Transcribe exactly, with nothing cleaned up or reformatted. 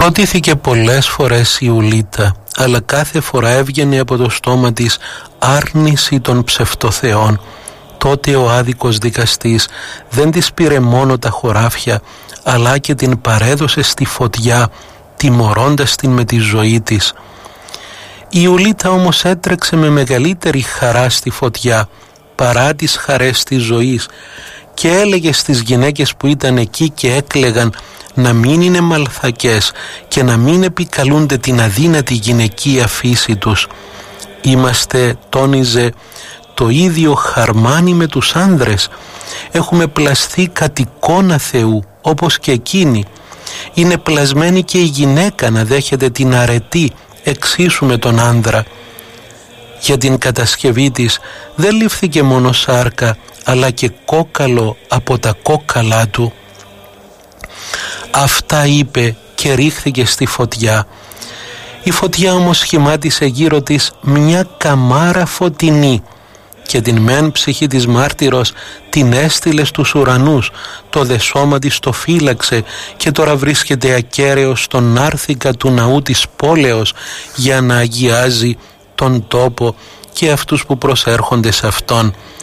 Ρωτήθηκε πολλές φορές η Ιουλίτα, αλλά κάθε φορά έβγαινε από το στόμα της άρνηση των ψευτοθεών. Τότε ο άδικος δικαστής δεν της πήρε μόνο τα χωράφια, αλλά και την παρέδωσε στη φωτιά, τιμωρώντας την με τη ζωή της. Η Ιουλίτα όμως έτρεξε με μεγαλύτερη χαρά στη φωτιά παρά τις χαρές της ζωής και έλεγε στις γυναίκες που ήταν εκεί και έκλαιγαν να μην είναι μαλθακές και να μην επικαλούνται την αδύνατη γυναικεία φύση τους. Είμαστε, τόνιζε, το ίδιο χαρμάνι με τους άνδρες. Έχουμε πλαστεί κατ' εικόνα Θεού όπως και εκείνοι. Είναι πλασμένη και η γυναίκα να δέχεται την αρετή εξίσου με τον άνδρα. Για την κατασκευή της δεν λήφθηκε μόνο σάρκα, αλλά και κόκαλο από τα κόκαλά του. Αυτά είπε και ρίχθηκε στη φωτιά. Η φωτιά όμως σχημάτισε γύρω της μια καμάρα φωτεινή και την μεν ψυχή της μάρτυρος την έστειλε στους ουρανούς, το δε σώμα της το φύλαξε και τώρα βρίσκεται ακέραιος στον άρθικα του ναού της πόλεως για να αγιάζει τον τόπο και αυτούς που προσέρχονται σε αυτόν.